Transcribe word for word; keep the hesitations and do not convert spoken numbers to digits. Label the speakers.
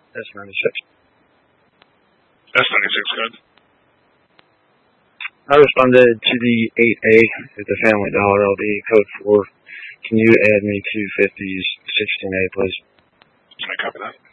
Speaker 1: S ninety-six.
Speaker 2: S ninety-six, good.
Speaker 1: I responded to the eight A at the Family Dollar L D, code four. Can you add me to fifty's sixteen A, please?
Speaker 2: Can I copy that?